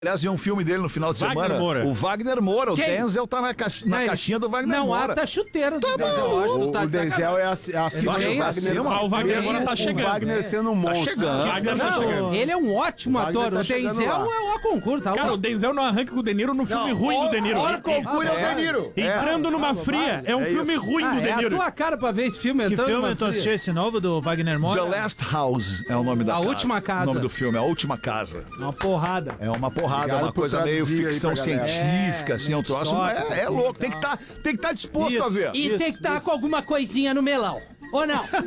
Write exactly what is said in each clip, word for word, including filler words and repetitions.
Aliás, vi um filme dele no final de Wagner semana. Moura. O Wagner Moura. Quem? O Denzel tá na, ca... na Não, caixinha do Wagner não, Moura. Não, tá chuteira do Tá Denzel Washington. O, Tá o de Denzel sacanagem. é ac- acima Ele do é Wagner. acima. Ah, o Wagner Moura tá O chegando. Wagner sendo um Tá monstro. chegando. Wagner tá Não, chegando. ele é um ótimo Wagner ator. tá O chegando Denzel lá. é o concurso. Tá? Cara, o Denzel não arranca com o De Niro no filme ruim do De Niro. Olha o concurso, é o É. De Niro. Entrando numa fria, é um É filme isso. ruim Ah, do é De a Niro. tua cara pra ver esse filme. Que entrando filme numa tu assistiu fria. esse novo do Wagner The Moura? Last House é o nome da A casa. Última Casa. O nome do filme, A Última Casa. Uma porrada. É uma porrada, Obrigado uma por coisa meio traduzir aí ficção pra galera. científica, É, assim, é um meio troço. distópico, É, é assim, louco, e tem que tal. estar tem que tá disposto Isso. a ver. E Isso, tem que estar isso. com alguma coisinha no melão. Ou não? Que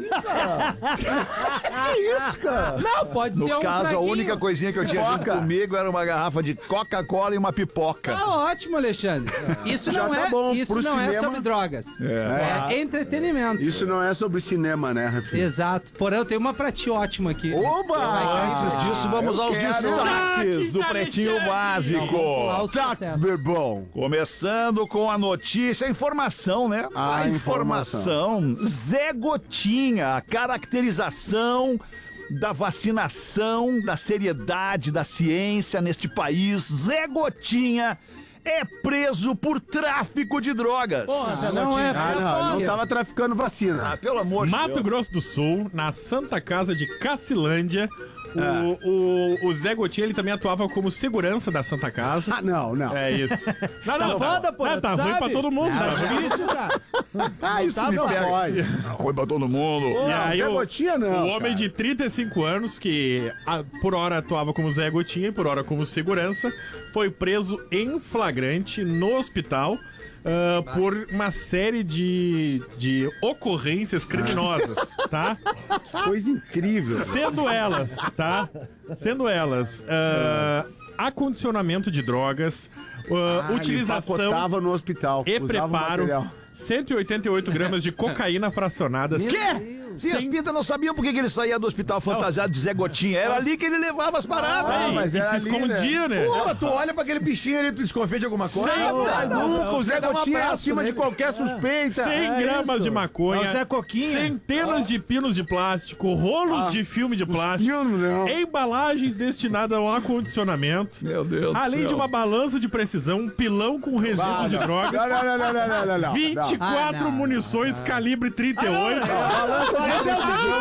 isso, cara? Não, pode ser No um caso, a fraguinho. única coisinha que eu tinha junto Pipoca. comigo era uma garrafa de Coca-Cola e uma pipoca. Tá ótimo, Alexandre. Isso Já não tá é, bom, isso pro não é cinema. sobre drogas. É. É, entretenimento. Isso não é sobre cinema, né, Rafinha? Exato. Porém, eu tenho uma pra ti ótima aqui. Oba! Antes disso, vamos eu aos quero. destaques Ah, do que Pretinho Alexandre! Básico. Ao Tax, sucesso. bebão. Começando com a notícia, a informação, né? A a informação. Zé Gotinha, a caracterização da vacinação, da seriedade da ciência neste país. Zé Gotinha é preso por tráfico de drogas. Porra, não é Ah, não, não tava traficando vacina. Ah, pelo amor de Mato Deus. Grosso do Sul, na Santa Casa de Cacilândia, Ah. o, o, o Zé Gotinha, ele também atuava como segurança da Santa Casa. Ah, não, não. É isso. Não, não, Tá foda, pô, não, tu tá ruim sabe? pra todo mundo. tá ruim. Difícil, cara. Ah, isso tá me bom. pega. Pode. Ruim pra todo mundo. E aí, Zé o, Gotinha não, o homem cara. de trinta e cinco anos, que a- por hora atuava como Zé Gotinha e por hora como segurança, foi preso em flagrante no hospital ah, por uma série de, de ocorrências criminosas, tá? Coisa incrível. Sendo elas, tá? Sendo elas, ah, acondicionamento de drogas, ah, Ah, utilização Ele empacotava no hospital. e usava o preparo, material. cento e oitenta e oito gramas de cocaína fracionada. Quê? Sim, as Sem- pintas não sabiam por que que ele saía do hospital fantasiado de Zé Gotinha. Era ali que ele levava as paradas. Ah, Aí, mas e era se ali, escondia, né? Pô, mas tu olha pra aquele bichinho ali, tu desconfia de alguma coisa? Cem- Ah, nunca, o Zé dá um Gotinha é abraço acima de nele. qualquer suspeita. cem É gramas isso. de maconha, É o Zé Coquinha. centenas de pinos de plástico, rolos de filme de plástico, Piano, não. embalagens destinadas ao acondicionamento, Meu Deus do além céu. de uma balança de precisão, um pilão com resíduos de drogas, Não, não, não, não, não, não, não, não. vinte e quatro Ah, não, munições calibre trinta e oito Aí já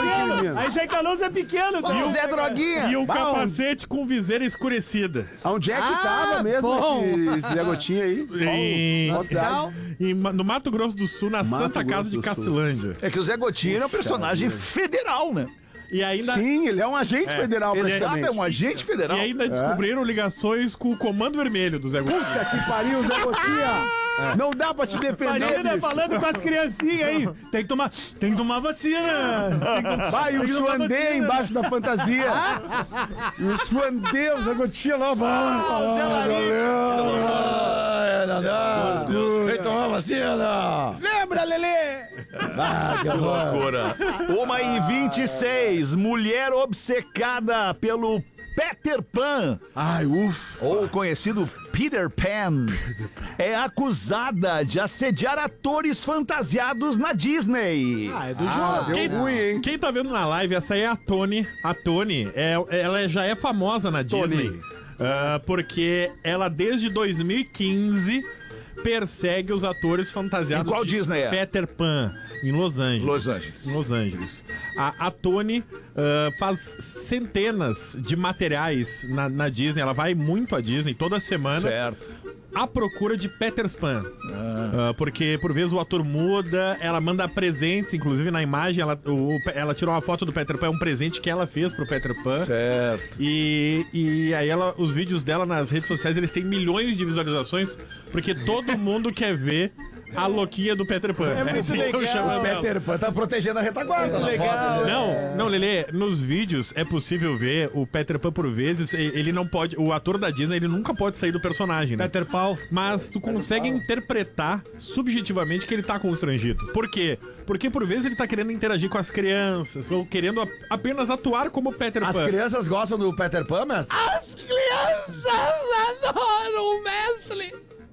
é Aí já encanou Zé Pequeno, tá? E o Zé Droguinha. e um Bah, capacete com viseira escurecida. Onde é que Ah, tava mesmo bom. esse, esse Zé Gotinha aí? Em- Qual cidade? Em Ma- no Mato Grosso do Sul, na Mato Santa Casa Grosso de do Sul. Cacilândia. É que o Zé Gotinha ele é um personagem federal, né? E ainda, Sim, ele é um agente É. federal, Exato, praticamente. é um agente federal. e ainda descobriram ligações com o Comando Vermelho do Zé Gotinha. Puta que pariu, Zé Gotinha. Não dá pra te defender, Imagina bicho. falando com as criancinhas aí. Tem que tomar, tem que tomar vacina. Tem que, Vai, o tem que tomar suandê vacina. embaixo da fantasia. E o suandê, o Zé Gotinha lá. o Zé Larinho. Ai, não dá. Vem tomar vacina. Lembra, Lelê? Ah, que horror. Loucura. Uma e vinte e seis. Mulher obcecada pelo Peter Pan, Ai, ufa. ou conhecido Peter Pan, é acusada de assediar atores fantasiados na Disney. Ah, é do Ah, João. deu Quem, ruim, hein? quem tá vendo na live, essa aí é a Tony. A Tony, é, ela já é famosa na Disney. ah, porque ela, desde dois mil e quinze, persegue os atores fantasiados Em qual de Disney é? Peter Pan, em Los Angeles. Los Angeles. Em Los Angeles. A, a Tony ah, faz centenas de materiais na, na Disney. Ela vai muito à Disney toda semana Certo. à procura de Peter Pan. Ah, porque por vezes o ator muda, ela manda presentes, inclusive na imagem ela, o- ela tirou uma foto do Peter Pan, é um presente que ela fez pro Peter Pan. Certo. E, e aí ela, os vídeos dela nas redes sociais, eles têm milhões de visualizações, porque todo mundo quer ver a louquinha do Peter Pan. É muito legal. Peter Pan tá protegendo a retaguarda. na legal. foto, né? Não, não, Lelê, nos vídeos é possível ver o Peter Pan por vezes, e- ele não pode, o ator da Disney, ele nunca pode sair do personagem, né? Peter Pau. Mas tu consegue interpretar subjetivamente que ele tá constrangido. Por quê? Porque por vezes ele tá querendo interagir com as crianças, ou querendo a- apenas atuar como Peter As Pan. crianças gostam do Peter Pan, mestre? As crianças adoram o mestre.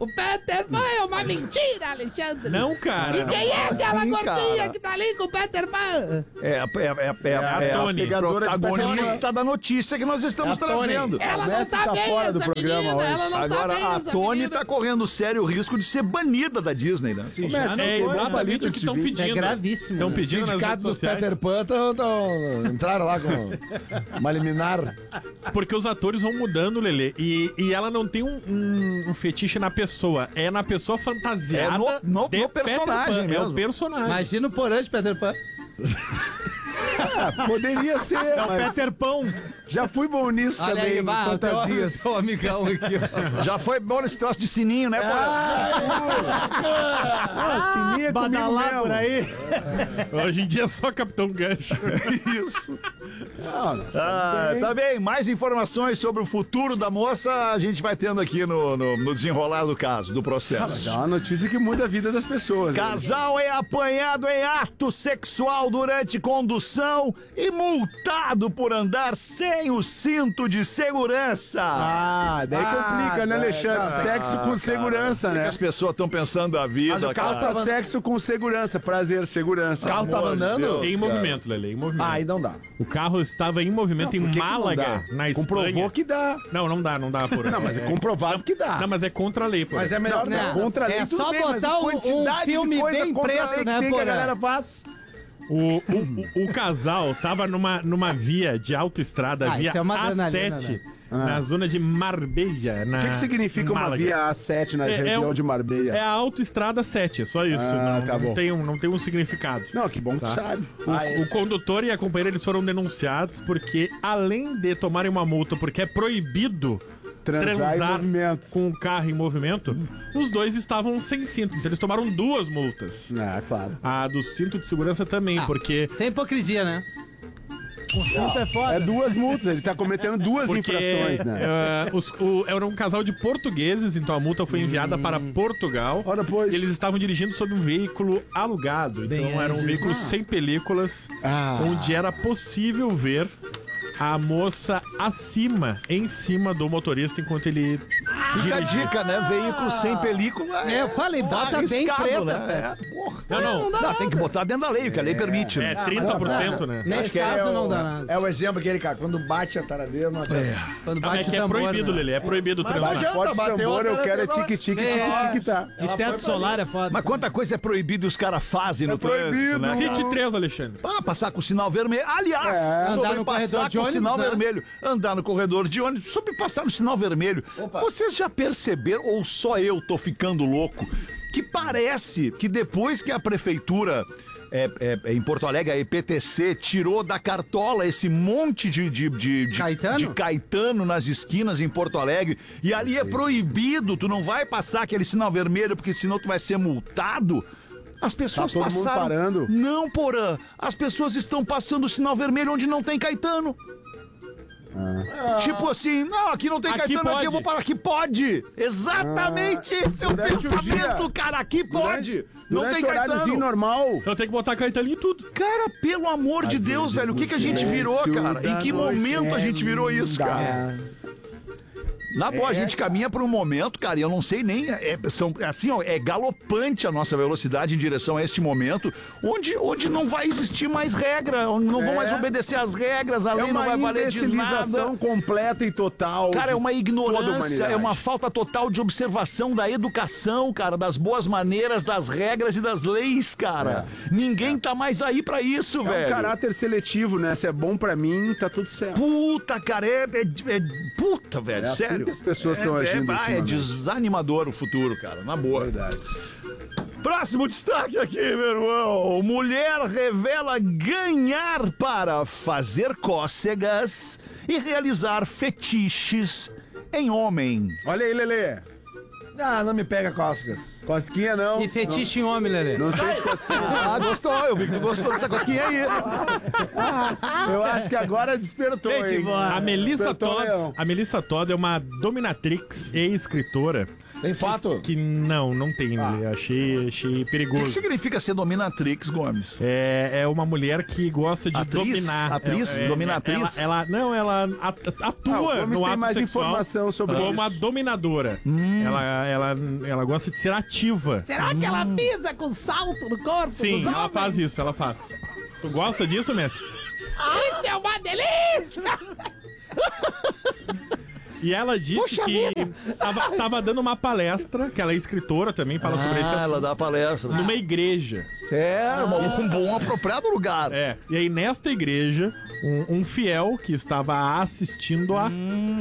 O Peter Pan é uma mentira, Alexandre. Não, cara. E quem é aquela assim, gordinha cara? que tá ali com o Peter Pan? É, é, é, é, é, a é a Tony. protagonista da notícia que nós estamos É a Tony. trazendo. Ela não Messi tá, tá bem, fora do essa programa menina. hoje. Ela não Agora, tá bem, a essa Tony menina. tá correndo sério risco de ser banida da Disney, né? Começa, É não foi, exatamente palito o que de estão vídeo. Isso é pedindo. gravíssimo. Estão né? pedindo nas Sindicato redes dos sociais. Peter Pan tão, tão, entraram lá com uma liminar. Porque os atores vão mudando, Lelê. E, e ela não tem um, um- um fetiche na pessoa. É na pessoa fantasiada. É no- no- de no personagem Peter Pan. É mesmo. o personagem. Imagina o porã de Peter Pan. Ah, poderia ser, mas Peter Pão. já fui bom nisso Olha também, aí, vai, o teu, fantasias. teu amigão aqui, ó. Já foi bom nesse troço de sininho, né, Porã? Ah, sininho é comigo Badalar mesmo. por aí. Hoje em dia é só Capitão Gancho. Isso. Ah, Ah, bem. tá bem, mais informações sobre o futuro da moça a gente vai tendo aqui no, no, no desenrolar do caso, do processo. É uma notícia que muda a vida das pessoas. né? Casal é apanhado em ato sexual durante condução e multado por andar sem o cinto de segurança. Ah, daí complica, né, Ah, Alexandre? tá, Sexo com segurança, O que né? as pessoas estão pensando da vida, Mas o carro cara? Faça sexo com segurança, prazer, segurança. O carro tava Amor de andando? Deus. Em movimento, Lelê, em movimento. Ah, aí não dá. O carro estava em movimento em Por que que não Málaga, dá? na Espanha. Comprovou que dá. Não, não dá, não dá por Não, mas é comprovado que dá. Não, mas é contra a lei, pô. Mas é melhor Não, não. Contra a lei, É tudo só bem, mas a botar um- um quantidade de filme coisa bem contra a preto, lei que né, tem que a Porã? galera faz. O, o, o, o casal tava numa, numa via de autoestrada, Ah, via isso é uma A adrenalina, sete, né? na zona de Marbella. Na, O que, que significa em uma Málaga. via A sete na É- é região um- de Marbella? É a autoestrada sete, é só isso. Ah, não, tá não bom. Tem um, não tem um significado. Não, que bom que tu sabe. O, Ah, esse. o condutor e a companheira eles foram denunciados porque, além de tomarem uma multa, porque é proibido Transar, transar, em movimento. com o carro em movimento, os dois estavam sem cinto. Então eles tomaram duas multas. Ah, claro. A do cinto de segurança também, Ah. porque. Sem hipocrisia, né? O cinto é foda. É duas multas, ele tá cometendo duas Porque infrações, né? eh, os- o- era um casal de portugueses, então a multa foi enviada para Portugal. Ora, pois. E eles estavam dirigindo sobre um veículo alugado. Então era um veículo sem películas, Ah. onde era possível ver a moça acima, em cima do motorista, enquanto ele Fica a dica, né? Veículo sem película. É, eu falei, bota bem arriscado, preta, né? velho. É, porra. Não, não. dá Não, nada. tem que botar dentro da lei, o que a lei permite. É né? trinta por cento, né? Nesse que é caso o- não dá nada. É o exemplo aquele, cara, quando bate a taradeira, não adianta. Quando Não, bate é que o é tambor, proibido, né? Lelê. É proibido Mas transar. não adianta. Forte bateu tambor, outra, eu quero é ela- tique-tique, É. tique-tique, tá. E teto solar é foda. Mas quanta coisa é proibida e os caras fazem no proibido. trânsito, né? Cite três, Alexandre. Ah, passar com o sinal vermelho. Aliás, É. sobre Andar no passar corredor com de o ônibus, sinal né? vermelho. Andar no corredor de ônibus. Sobre passar no sinal vermelho. Vocês já perceberam, ou só eu tô ficando louco, que parece que depois que a prefeitura... É, é, é, em Porto Alegre, a E P T C tirou da cartola esse monte de, de, de, de, Caetano? de Caetano nas esquinas em Porto Alegre. E ali é proibido, tu não vai passar aquele sinal vermelho, porque senão tu vai ser multado. As pessoas Tá todo mundo passaram. parando. Não, Porã. As pessoas estão passando o sinal vermelho onde não tem Caetano. Tipo assim, não, aqui não tem Aqui Caetano, aqui pode. eu vou parar. Aqui pode. Exatamente esse é o durante o pensamento, dia. cara. Aqui pode. Não Durante tem o horáriozinho Caetano. normal. Então tem que botar Caetano em tudo. Cara, pelo amor de Deus, velho, o que, que a gente virou, cara? Em que momento a gente virou isso, cara? Na boa, a gente caminha por um momento, cara, e eu não sei nem. É, são, assim, ó, é galopante a nossa velocidade em direção a este momento, onde, onde não vai existir mais regra, onde não vão É. mais obedecer as regras, a É lei não uma vai valer de imbecilização nada. completa e total. Cara, é de uma toda a ignorância, humanidade. é uma falta total de observação da educação, cara, das boas maneiras, das regras e das leis, cara. Ninguém tá mais aí pra isso, É velho. um caráter seletivo, né? Se é bom pra mim, tá tudo certo. Puta, cara, é, é- é- puta, velho, É assim sério. que as pessoas é, tão é, agindo ah, é ultimamente. desanimador o futuro, cara, na boa. Verdade. Próximo destaque aqui, meu irmão. Mulher revela ganhar para fazer cócegas e realizar fetiches em homem. Olha aí, Lelê. Ah, não me pega cócegas. Cosquinha não. E fetiche em homem, Lelê. Não sente cosquinha. Ah, gostou, eu vi que tu gostou dessa cosquinha aí. Eu acho que agora despertou, Gente, hein? boa. A Melissa Apertou o Todd, leão. a Melissa Todd é uma dominatrix e escritora Tem fato? Que não, não tem, Lelê. Achei, achei O que, que perigoso. significa ser dominatrix, Gomes? É, é uma mulher que gosta de Atriz? dominar. Atriz? É, é, Dominatriz? Ela, ela- não, ela at- Ah, o atua Gomes no tem ato mais sexual informação sobre como isso. a dominadora. Hum. Ela, ela, ela gosta de ser ativa. Será que ela pisa com salto no corpo Sim, dos ela homens? faz isso, ela faz. Tu gosta disso, mestre? Isso é uma delícia! E ela disse que tava, tava dando uma palestra, que ela é escritora também, fala sobre esse Ah, ela assunto, dá palestra. numa igreja. Sério, um bom apropriado lugar. É, e aí nesta igreja, um, um fiel que estava assistindo a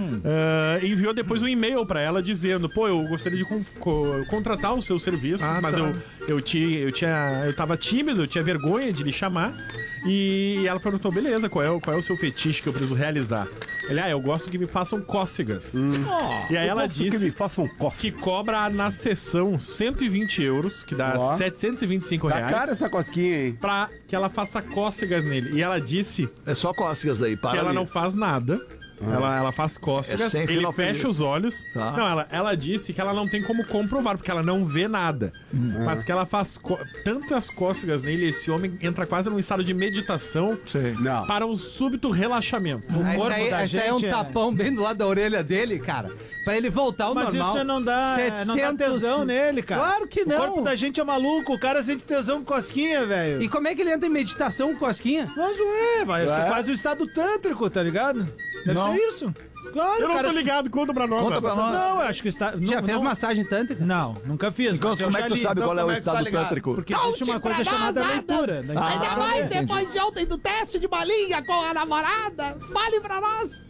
ah, enviou depois um e-mail pra ela dizendo: pô, eu gostaria de con- co- contratar os seus serviços, mas eu, eu, ti, eu tinha. Eu tava tímido, eu tinha vergonha de lhe chamar. E ela perguntou: beleza, qual é, o- qual é o seu fetiche que eu preciso realizar? Ele, ah, eu gosto que me façam cócegas. E aí ela Gosto que disse me façam cofre. que cobra na sessão cento e vinte euros, que dá Ó. setecentos e vinte e cinco Tá reais. cara essa cosquinha, hein? Pra que ela faça cócegas nele. E ela disse É só cócegas daí, para que ela ali. não faz nada. Ela, ela faz É cócegas, sem ele final fecha feliz. os olhos. Tá. Não, ela, ela disse que ela não tem como comprovar, porque ela não vê nada. Mas que ela faz có- tantas cócegas nele, esse homem entra quase num estado de meditação Sei. Não. para um súbito relaxamento. Ah, Isso corpo aí, da isso aí é um gente é- tapão bem do lado da orelha dele, cara. Pra ele voltar ao Mas normal. isso não dá, não dá tesão nele, cara. Claro que não. O corpo da gente é maluco, o cara sente tesão com cosquinha, velho. E como é que ele entra em meditação com cosquinha? Mas ué, vai, você É? faz o estado tântrico, tá ligado? Deve Não. ser isso. Claro, Eu não cara. tô ligado, conta pra nós. Conta Rafa. pra nós. Não, eu acho que está. Já não, fez não, massagem tântrica? Não, nunca fiz. Então, mas eu como é já que tu li. sabe Então, qual é o como que tu tá estado ligado? tântrico? Porque existe uma coisa chamada leitura. né? Ah, Ainda mais entendi. depois de ontem do teste de balinha com a namorada. Fale pra nós.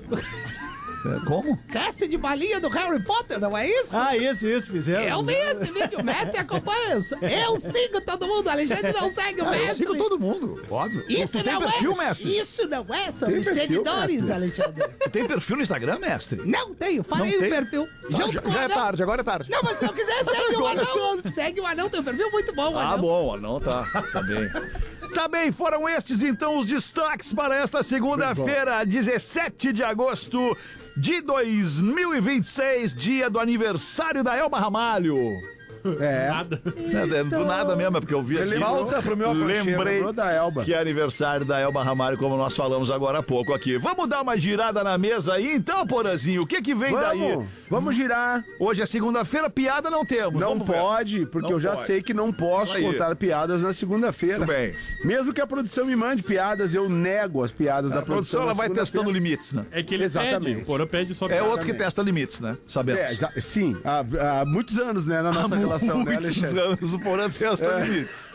Como? Teste de balinha do Harry Potter, não é isso? Ah, isso, isso, fizeram. Eu vi esse vídeo, o mestre acompanha. Eu sigo todo mundo, Alexandre não segue o Ah, eu mestre. sigo todo mundo, óbvio. Isso tu tem não perfil, é, mestre? isso não é, são Tem os perfil, seguidores, mestre? Alexandre. Tu tem perfil no Instagram, mestre? Não tenho, falei Não o tem? perfil. Tá, Junto já, com o já é anão. tarde, agora é tarde. Não, mas se eu quiser, segue o Agora é anão. tarde. Segue o anão, tem um perfil muito bom, o Ah, anão. bom, não tá. Tá bem. Tá bem, foram estes então os destaques para esta segunda-feira, dezessete de agosto de dois mil e vinte e seis, dia do aniversário da Elba Ramalho. É. Nada. É, é, do nada mesmo, é porque eu vi aqui. Volta pro meu aconchego, Lembrei lembrou da Elba. que é aniversário da Elba Ramalho, como nós falamos agora há pouco aqui. Vamos dar uma girada na mesa aí, então, Porazinho? O que que vem daí? Vamos, vamos girar. Hoje é segunda-feira, piada não temos. Não Vamos ver. pode, porque Não eu já pode. sei que não posso Isso aí. contar piadas na segunda-feira. Tudo bem. Mesmo que a produção me mande piadas, eu nego as piadas da A produção ela na vai segunda-feira. testando limites, né? É que ele Exatamente. pede, o Porã pede só É outro que Exatamente. testa limites, né? Sabemos. É, exa- sim, há, há muitos anos, né, na nossa relação, né, Muitos Alexandre? anos o Porã testa É. limites.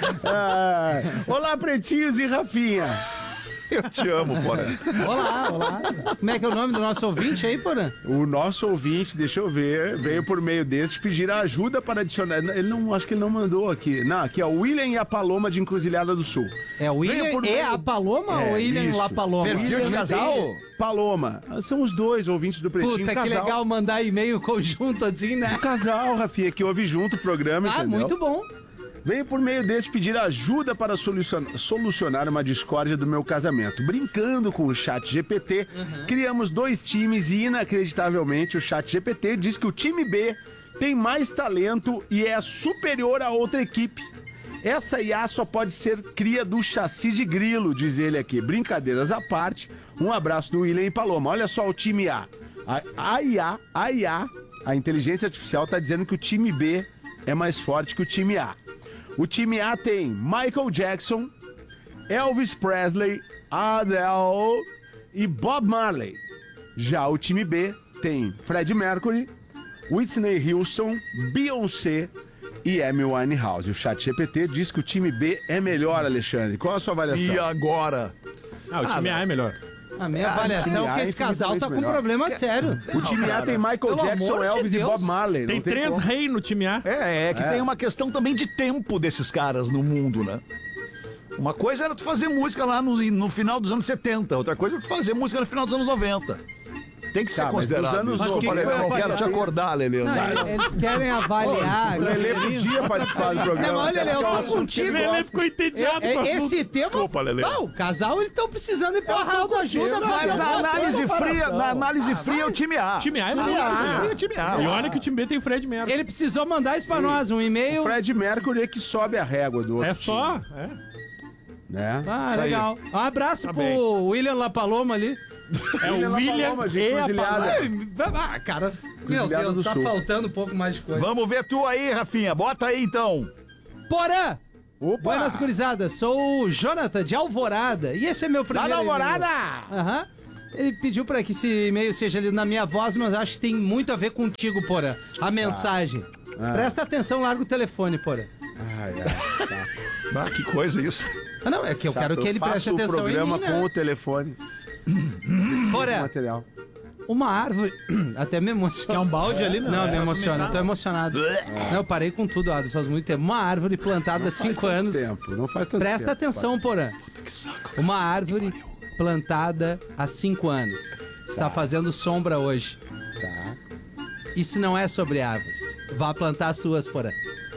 Ah, olá, pretinhos e Rafinha. Eu te amo, Porã. Olá, olá. Como é que é o nome do nosso ouvinte aí, Porã? O nosso ouvinte, deixa eu ver, veio por meio desses pedir ajuda para adicionar. Ele não, acho que ele não mandou aqui. Não, aqui é o William e a Paloma de Encruzilhada do Sul. É o Veio William por e meio- a Paloma É, ou William e isso. La Paloma? Perfil de casal? Paloma. São os dois ouvintes do Pretinho. Puta, que casal. legal mandar e-mail conjunto assim, né? O casal, Rafinha, que ouve junto o programa, Ah, entendeu? muito bom. Veio por meio desse pedir ajuda para solucion- solucionar uma discórdia do meu casamento. Brincando com o chat G P T, criamos dois times e, inacreditavelmente, o chat G P T diz que o time B tem mais talento e é superior a outra equipe. Essa I A só pode ser cria do chassi de grilo, diz ele aqui. Brincadeiras à parte, um abraço do William e Paloma. Olha só o time A. A, a I A, a I A, a inteligência artificial está dizendo que o time B é mais forte que o time A. O time A tem Michael Jackson, Elvis Presley, Adele e Bob Marley. Já o time B tem Freddie Mercury, Whitney Houston, Beyoncé e Amy Winehouse. O chat G P T diz que o time B é melhor, Alexandre. Qual a sua avaliação? E agora? Ah, o time A é melhor. A minha Ah, avaliação time é A que é esse casal tá infinitamente com um melhor. problema sério. O time A tem Michael Pelo Jackson, amor de Elvis e Deus. Bob Marley. Tem Não três como. reis no time A. É, é que É. tem uma questão também de tempo desses caras no mundo, né? Uma coisa era tu fazer música lá no, no final dos anos setenta, outra coisa é tu fazer música no final dos anos noventa. tem que ser Tá, mas considerado. dos anos Desculpa, noventa, Lelê, não vai quero te fazer. acordar, Lelê. Não, ele- eles querem avaliar. O Lelê podia participar do programa. Não, olha, Lelê, eu tô contigo. Lelê ficou entediado É, com o é, assunto. esse tema. Desculpa, Lelê. Não, o casal eles estão precisando ir pro Arraldo ajuda. Mas fazer na alguma análise coisa. fria, na análise fria é o time A. Time A é Análise melhor. fria é o time A. E olha que o time B tem Fred Mercury. Ele precisou mandar isso pra nós, um e-mail. Fred Mercury é que sobe a régua do outro É só. É. time, né? Ah, Isso aí. legal. Um abraço Tá pro bem. William La Paloma ali. É o William Paloma, de e a Cruzilhada. Paloma. Ah, cara, meu Cruzilhada Deus, do tá Sul. faltando um pouco mais de coisa. Vamos ver tu aí, Rafinha. Bota aí, então. Porã! Opa! Buenas gurizadas, sou o Jonathan de Alvorada e esse é meu primeiro Lá na e-mail. Alvorada! Aham. Ele pediu pra que esse e-mail seja lido na minha voz, mas acho que tem muito a ver contigo, Porã. A mensagem. Ah. Presta atenção, larga o telefone, Porã. Ai, ai, tá. Ah, que coisa isso. Ah, não, é que eu quero que ele faço preste o atenção em programa mim, com né? o telefone. Porã, Material. uma árvore... Até me emociona. Quer um balde ali, meu? Não, É, me emociona, tô emocionado. Não, eu parei com tudo, Adams, faz muito tempo. Uma árvore plantada há cinco anos. Tempo, não faz tanto Presta tempo. atenção, Porã. Uma árvore plantada há cinco anos. Está fazendo sombra hoje. Tá. Isso não é sobre árvores. Vá plantar as suas, Porã.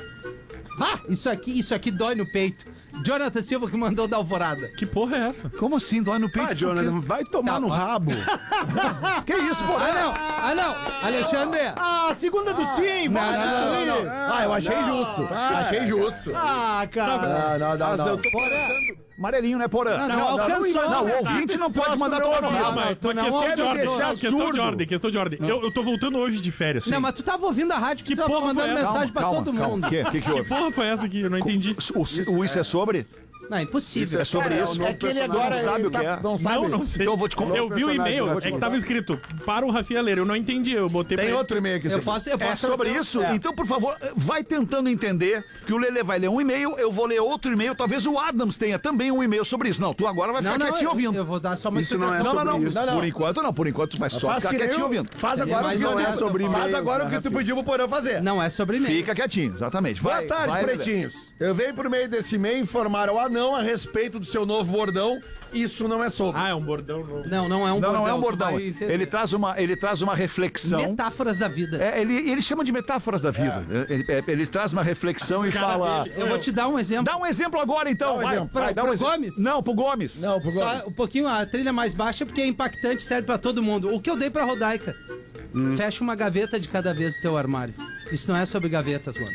Vá! Isso aqui, isso aqui dói no peito. Jonathan Silva que mandou da Alvorada. Que porra é essa? Como assim? Dói no peito? Ah, Jonathan, vai tomar Tá, no ó. rabo. Que isso, porra? Ah, não! Ah, não! Alexandre! Ah, segunda do sim, vai não, aí. não, não. Ah, eu achei justo. Achei justo. Ah, cara. Não, não, não, Mas não. eu tô Amarelinho, né, Porã? Não, não, alcançou. Não, o ouvinte não pode mandar tomar no Não, rabo. não, tu não questão de alcançou. ordem, deixar não, questão de surdo. ordem, questão de ordem. Eu, eu tô voltando hoje de férias. Não, mas tu tava ouvindo a rádio que, Que tu tava porra mandando foi essa? mensagem pra Calma, todo calma. mundo. O que, que, que Que houve? porra foi essa aqui? Eu não entendi. O, o isso é sobre? Não, é impossível. É sobre Cara, é o isso. novo É que ele personagem. agora Não sabe ele o que tá- é. Não sabe? Não, não sei. Então eu vou te contar. Eu vi o personagem, e-mail, eu vou é te que contar. tava escrito para o Rafinha ler. Eu não entendi, eu botei Tem pra ele. outro e-mail aqui. Eu sobre- posso, eu É posso sobre trazer- isso? É. Então, por favor, vai tentando entender que o Lelê vai ler um e-mail, eu vou ler outro e-mail, talvez o Adams tenha também um e-mail sobre isso. Não, tu agora vai Não, ficar não, quietinho eu, ouvindo. eu vou dar só uma Isso não é explicação. Não, não, não, sobre isso. Não, não. Por enquanto não, por enquanto vai só Faz ficar que nem quietinho eu- ouvindo. Faz agora Mas o que não eu- é sobre Faz e-mails, agora né, o que tu Rafinha? pediu pro Porã fazer. Não é sobre e-mail. Fica quietinho, exatamente. Boa Vai, tarde, vai, Lelê. pretinhos. Eu venho por meio desse e-mail informar ao anão a respeito do seu novo bordão. Isso não é sobre. Ah, é um bordão novo. Não, não é um Não, bordão. não é um tu bordão. vai entender. Ele traz uma, ele traz uma reflexão. Metáforas da vida. É, ele, ele chama de metáforas da vida. Ele, é, ele traz uma reflexão e cara fala. dele. Eu vou te dar um exemplo. Dá um exemplo agora, então. Dá um vai, exemplo. vai, Pra- dá um pro exemplo. Gomes? Não, pro Gomes. Não, por favor. Só um pouquinho a trilha mais baixa porque é impactante, serve pra todo mundo. O que eu dei pra Rodaica? Hum. Fecha uma gaveta de cada vez do teu armário. Isso não é sobre gavetas, mano.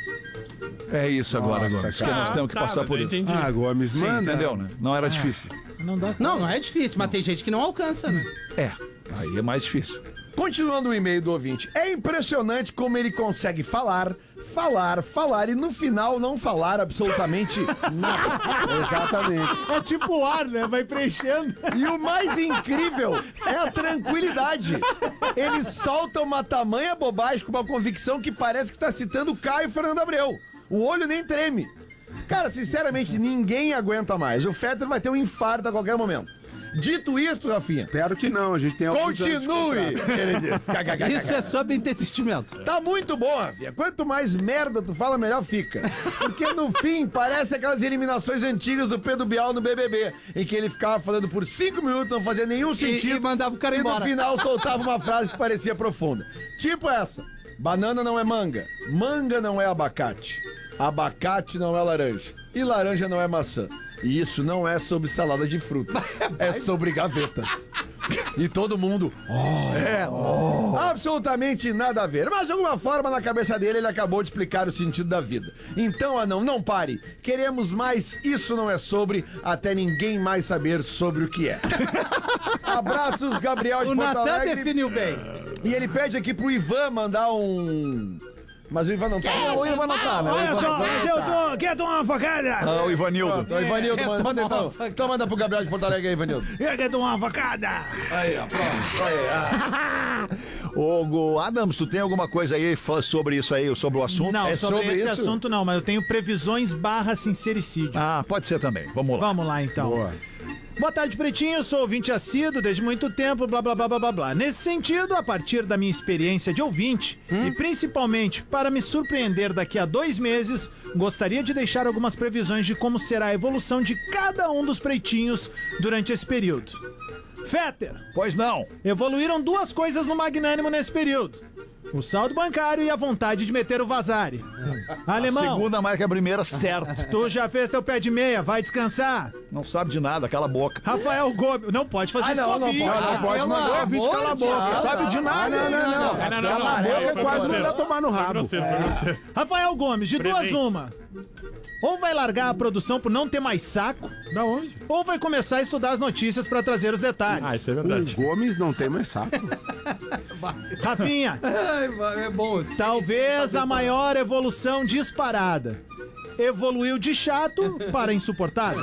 É isso agora, Nossa, Gomes. Que cara. nós temos que Tá, passar mas por eu isso. entendi. Ah, Gomes, Sim, manda. entendeu, né? Não era difícil. Não dá. Não, não é difícil, mas tem gente que não alcança, né? É, aí é mais difícil. Continuando o e-mail do ouvinte. É impressionante como ele consegue falar, falar, falar e no final não falar absolutamente nada. Exatamente. É tipo o ar, né? Vai preenchendo. E o mais incrível é a tranquilidade. Ele solta uma tamanha bobagem com uma convicção que parece que está citando o Caio Fernando Abreu. O olho nem treme. Cara, sinceramente, ninguém aguenta mais. O Fetter vai ter um infarto a qualquer momento. Dito isto, Rafinha, Espero que não, a gente tem alguns anos de continue! contrato. Ele diz. Isso é sobre entretenimento. Tá muito bom, Rafinha. Quanto mais merda tu fala, melhor fica. Porque no fim, parece aquelas eliminações antigas do Pedro Bial no B B B, em que ele ficava falando por cinco minutos, não fazia nenhum sentido. e mandava o cara e embora. no final soltava uma frase que parecia profunda. Tipo essa: banana não é manga, manga não é abacate, abacate não é laranja, e laranja não é maçã. E isso não é sobre salada de fruta, é sobre gavetas. E todo mundo, oh, é, oh. Absolutamente nada a ver. Mas de alguma forma, na cabeça dele, ele acabou de explicar o sentido da vida. Então, anão, não pare. Queremos mais, isso não é sobre, até ninguém mais saber sobre o que é. Abraços, Gabriel de O Porto Natan Alegre. definiu bem. E ele pede aqui pro Ivan mandar um... Mas o Ivan não tá. Não, o Ivan não tá, né? O Olha Ivan só, não tá. mas eu tô. Quer tomar uma facada? Ah, o Ivanildo. Então, Ivanildo, É, manda, manda toma então. uma facada. Então manda pro Gabriel de Porto Alegre aí, Ivanildo. Quer tomar uma facada? Aí, ó, pronto. Aí, ah. Ô, Go- Adams, tu tem alguma coisa aí fa- sobre isso aí, sobre o assunto? Não, É sobre, sobre esse isso? assunto não, mas eu tenho previsões barra sincericídio. Ah, pode ser também. Vamos lá. Vamos lá, então. Boa. Boa tarde, Pretinho. Sou ouvinte assíduo desde muito tempo, blá, blá, blá, blá, blá, blá. Nesse sentido, a partir da minha experiência de ouvinte, e principalmente para me surpreender daqui a dois meses, gostaria de deixar algumas previsões de como será a evolução de cada um dos pretinhos durante esse período. Fetter, Pois não. evoluíram duas coisas no Magnânimo nesse período. O saldo bancário e a vontade de meter o vazare. Alemão, Segunda mais que a primeira, certo. tu já fez teu pé de meia, vai descansar. Não sabe de nada, cala a boca. Rafael Gomes, não pode fazer Ah, isso não, com não ouvinte. pode, Ah, não pode. pelo Mandou a vídeo, amor cala a de boca. Deus. Sabe de nada. não, não, não, não. Não, não, não, Cala a não, boca, foi é quase grosseiro. mandar tomar no Foi rabo. grosseiro, foi grosseiro. Rafael Gomes, de duas Presente. uma. Ou vai largar a produção por não ter mais saco, Da onde? ou vai começar a estudar as notícias pra trazer os detalhes. Ah, isso é O verdade. Gomes não tem mais saco. Rafinha, Ai, é bom. talvez a maior evolução disparada. Evoluiu de chato para insuportável.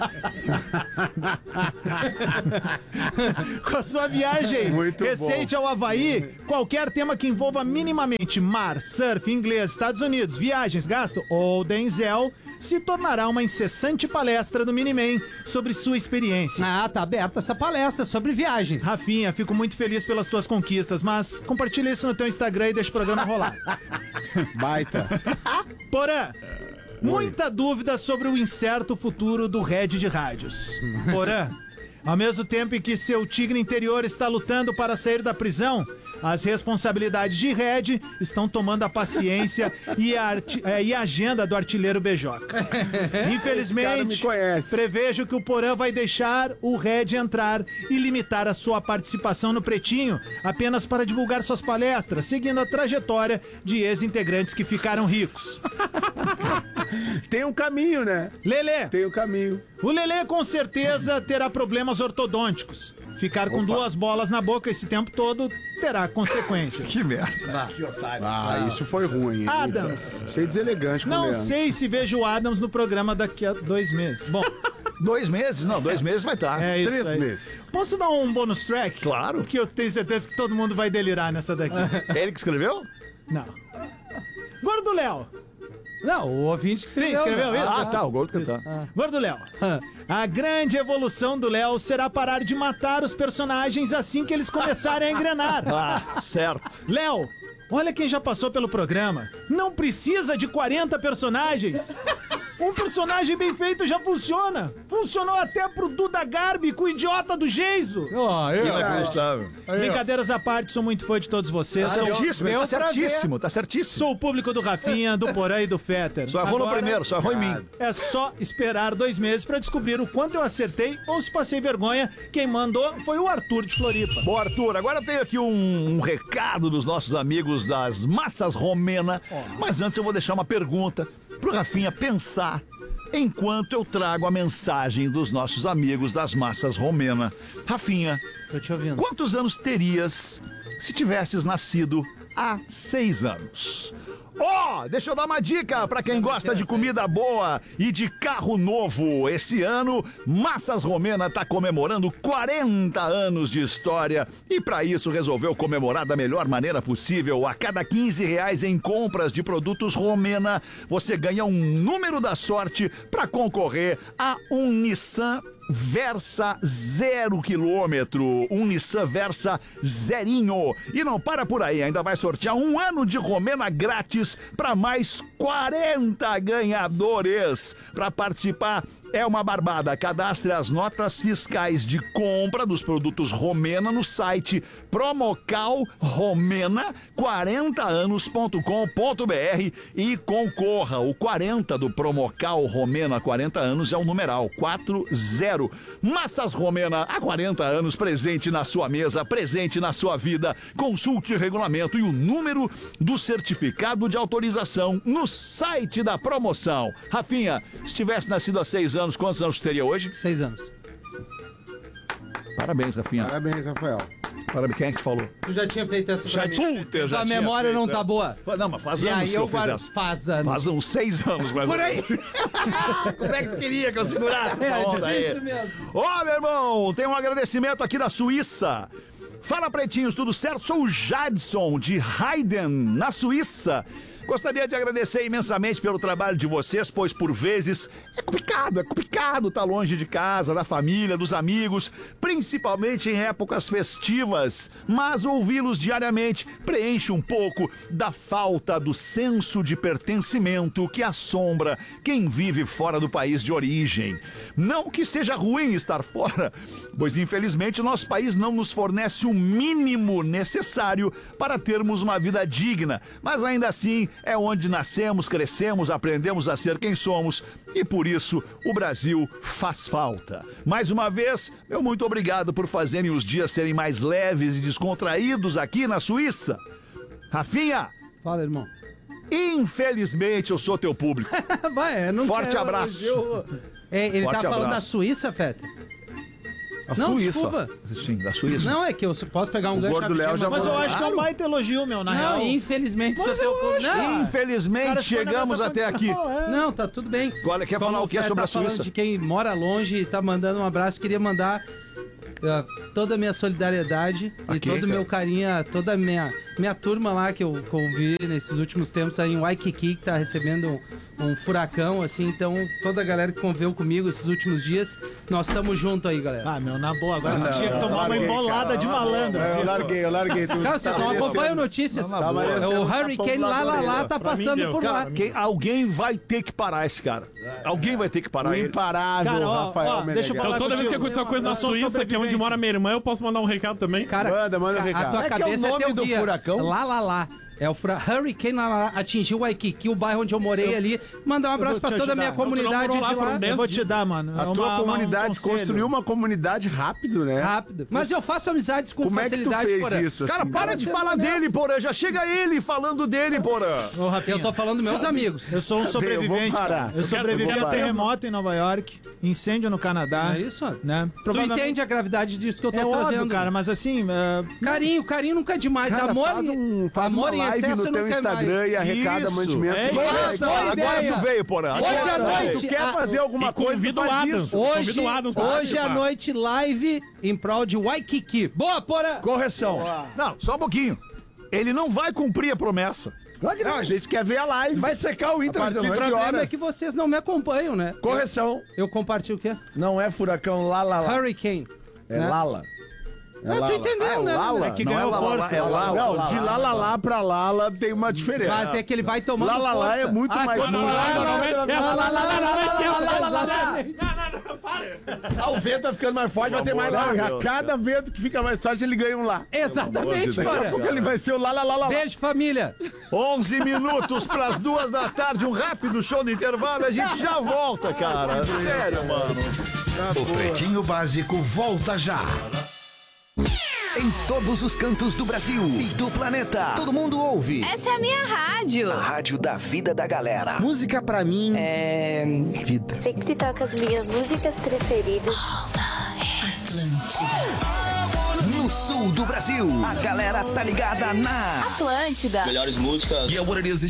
Com a sua viagem Muito recente ao Havaí, qualquer tema que envolva minimamente mar, surf, inglês, Estados Unidos, viagens, gasto ou Denzel se tornará uma incessante palestra do Miniman sobre sua experiência. Ah, tá aberta essa palestra sobre viagens. Rafinha, fico muito feliz pelas tuas conquistas, mas compartilha isso no teu Instagram e deixa o programa rolar. Baita. Porã, muita dúvida sobre o incerto futuro do Red de rádios. Porã, ao mesmo tempo em que seu tigre interior está lutando para sair da prisão, as responsabilidades de Red estão tomando a paciência e a, arti- eh, e a agenda do artilheiro Beijoca. Esse cara me Infelizmente, conhece. prevejo que o Porã vai deixar o Red entrar e limitar a sua participação no Pretinho apenas para divulgar suas palestras, seguindo a trajetória de ex-integrantes que ficaram ricos. Tem um caminho, né? Lelê, Tem um caminho. o Lelê com certeza terá problemas ortodônticos. Ficar com duas bolas na boca esse tempo todo terá consequências. Que merda. Ah, isso foi ruim. hein? Adams. Achei deselegante com o Não Leandro. sei se vejo o Adams no programa daqui a dois meses. Bom, Dois meses? Não, dois meses vai estar. é isso Três aí. meses. Posso dar um bônus track? Claro. Porque eu tenho certeza que todo mundo vai delirar nessa daqui. É ele que escreveu? Não. Gordo Léo. Não, o ouvinte que Sim, escreveu. escreveu né? isso? Ah, tá, o Gordo cantando. Gordo Léo. A grande evolução do Léo será parar de matar os personagens assim que eles começarem a engrenar. Ah, certo. Léo, olha quem já passou pelo programa. Não precisa de quarenta personagens. Um personagem bem feito já funciona. Funcionou até pro Duda Garbi com o idiota do Geiso. Ó, eu- Inacreditável. Brincadeiras à parte, sou muito fã de todos vocês. Ah, Sou, Certíssimo, deu tá pra certíssimo, tá certíssimo. sou o público do Rafinha, do Porã e do Fetter. Só errou no Agora, primeiro, só errou em mim. É só esperar dois meses pra descobrir o quanto eu acertei ou se passei vergonha. Quem mandou foi o Arthur de Floripa. Bom, Arthur, agora eu tenho aqui um, um recado dos nossos amigos das Massas Romena. Mas antes eu vou deixar uma pergunta pro Rafinha pensar enquanto eu trago a mensagem dos nossos amigos das Massas Romena. Rafinha, Tô te ouvindo. quantos anos terias se tivesses nascido há seis anos? Ó, oh, deixa eu dar uma dica pra quem gosta de comida boa e de carro novo. Esse ano, Massas Romena tá comemorando quarenta anos de história e pra isso resolveu comemorar da melhor maneira possível. A cada quinze reais em compras de produtos Romena, você ganha um número da sorte pra concorrer a um Nissan Versa zero quilômetro, um Nissan Versa zerinho. E não para por aí, ainda vai sortear um ano de Romena grátis para mais quarenta ganhadores. Para participar é uma barbada. Cadastre as notas fiscais de compra dos produtos Romena no site promocal romena quarenta anos ponto com ponto br e concorra. O quarenta do Promocal Romena quarenta anos é o numeral quatro zero. Massas Romena, há quarenta anos, presente na sua mesa, presente na sua vida. Consulte o regulamento e o número do certificado de autorização no site da promoção. Rafinha, se tivesse nascido há seis anos, quantos anos teria hoje? Seis anos. Parabéns, Rafinha. Parabéns, Rafael. Parabéns. Quem é que te falou? Tu já tinha feito essa pra mim. Puta, eu já A tinha memória feito não tá essa. boa. Não, mas faz E anos aí que eu, eu fiz guardo... essa. Faz anos. Faz uns seis anos, mais Por ou aí. menos. Como é que tu queria que eu segurasse essa É, onda aí? difícil mesmo. Ó, meu irmão, tem um agradecimento aqui da Suíça. Fala, pretinhos, tudo certo? Sou o Jadson, de Haydn, na Suíça. Gostaria de agradecer imensamente pelo trabalho de vocês, pois por vezes é complicado, é complicado estar longe de casa, da família, dos amigos, principalmente em épocas festivas. Mas ouvi-los diariamente preenche um pouco da falta do senso de pertencimento que assombra quem vive fora do país de origem. Não que seja ruim estar fora, pois infelizmente o nosso país não nos fornece o mínimo necessário para termos uma vida digna, mas ainda assim é onde nascemos, crescemos, aprendemos a ser quem somos e por isso o Brasil faz falta. Mais uma vez, meu muito obrigado por fazerem os dias serem mais leves e descontraídos aqui na Suíça. Rafinha, Fala, irmão. infelizmente eu sou teu público. Vai, eu não Forte quero- abraço. eu- É, ele Forte tá falando abraço. da Suíça, Feta? A Não, Suíça. desculpa. Sim, da Suíça. Não, é que eu posso pegar um gancho gordo Léo rapidinho, já mas Mas eu Claro. acho que é um baita elogio, meu, na Não, real. infelizmente sou Mas teu eu público. acho que- Não, Infelizmente Cara, se for chegamos nessa até aqui. condição, é. não, tá tudo bem. Agora, quer falar o que Feta sobre a tá falando Suíça? de quem mora longe e tá mandando um abraço, queria mandar uh, toda a minha solidariedade e Ok, todo o cara. meu carinho a toda a minha, minha turma lá que eu, que eu vi nesses últimos tempos aí em Waikiki, que tá recebendo um, um furacão, assim. Então, toda a galera que conviveu comigo esses últimos dias, nós estamos juntos aí, galera. Ah, meu, na boa, agora tu Não, tinha que eu tomar uma larguei, embolada cara. de malandro. É, assim. eu larguei, eu larguei. Tu Cara, vocês tá não merecendo- acompanham notícias. Tá merecendo o um Hurricane tapão lá, na lá, lá, orelha. tá Pra mim passando deu, por cara, lá. pra mim Quem- alguém vai ter que parar esse cara. Alguém vai ter que parar O ele. imparável, Cara, ó, Rafael ó, deixa eu Menegas. falar Então, toda vez que contigo. acontecer uma coisa na Eu sou um Suíça, que é onde sobrevivente. mora minha irmã, eu posso mandar um recado também? Cara, Manda, manda o a- recado. A tua É que é o cabeça é, nome teu do guia. furacão? Lá, lá, lá. É o fura... Hurricane lá, lá, atingiu Waikiki, o bairro onde eu morei ali. Mandar um abraço vou pra te toda a ajudar. minha Não, tu não comunidade morou lá de por um lá. dez Eu vou te dar, mano. A é tua uma- uma- um comunidade conselho. construiu uma comunidade rápido, né? Rápido. Mas eu faço amizades com Como é que tu facilidade, fez porra. isso? Cara, assim? para de você falar não é dele, porra. Já chega ele falando dele, porra. Ô, Rafinha, Eu tô falando dos meus amigos. eu sou um Cadê? Eu sobrevivente. vou parar. cara. Eu Eu sobrevivi quero- eu a vou parar. terremoto em Nova York, incêndio no Canadá. É isso, ó. Né? Tu Provavelmente- entende a gravidade disso que eu tô É trazendo. óbvio, cara, mas assim, é, Carinho, carinho nunca é demais. Cara, amor faz, e- um, faz amor uma em live excesso no teu nunca é Instagram mais. e arrecada Isso. mantimentos. É Boa, isso. boa Agora ideia. tu veio, porra. Hoje Agora à tu veio. noite- Tu quer a- fazer alguma E coisa, convida tu o faz Adams. isso. Hoje, Convida o Adams pra hoje à participar. noite, live em prol de Waikiki. Boa, porra! Correção. Não, só um pouquinho. Ele não vai cumprir a promessa. Claro que Não, não. a gente quer ver a live. Vai secar o Inter A de partir O noite. de problema horas. é que vocês não me acompanham, né? Correção. Eu compartilho o quê? Não é furacão lá, lá, lá. Hurricane. É né? Lala. É Ah, tu Lala. entendeu, Ah, é o né? Lala? né? é que Não ganhou é lá, lá, força. é lá, lá. Não, lá, de lá, lá, lá, lá. lá pra Lala tem uma diferença. Mas é que ele vai tomando Lá, lá, lá força. é muito Ah, mais quando duro. lá, lá, lá, Não, mete essa, lá, lá, lá, lá, mete essa. Exatamente. Ah, o vento vai ficando mais forte, vai ter mais Não, lá. e a cada vento que fica mais forte, ele ganha um lá. Exatamente, Daqui a cara. pouco ele vai ser o lá, lá, lá, lá. lá. Beijo, família. onze minutos pras duas da tarde, um rápido show de intervalo. A gente já volta, cara. Sério, mano. O Pretinho Básico volta já. Em todos os cantos do Brasil e do planeta, todo mundo ouve Essa é a minha rádio. a rádio da vida da galera. Música pra mim É. vida. Sempre toca as minhas músicas preferidas. No sul do Brasil, a galera tá ligada na Atlântida. Melhores músicas. Yeah, what it is,